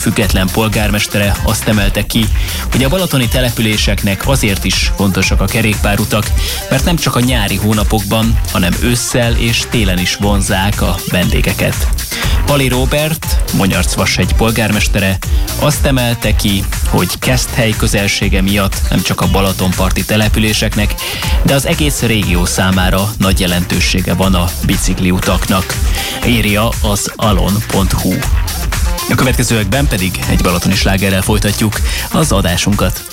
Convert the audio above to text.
független polgármestere azt emelte ki, hogy a balatoni településeknek azért is fontosak a kerékpárutak, mert nem csak a nyári hónapokban, hanem ősszel és télen is vonzzák a vendégeket. Pali Róbert, Monyarc-Vashegy polgármestere azt emelte ki, hogy Keszthely közelsége miatt nem csak a balatonparti településeknek, de az egész régió számára nagy jelentősége van a bicikliutaknak, írja az alon.hu. A következőekben pedig egy balatoni slágerrel folytatjuk az adásunkat.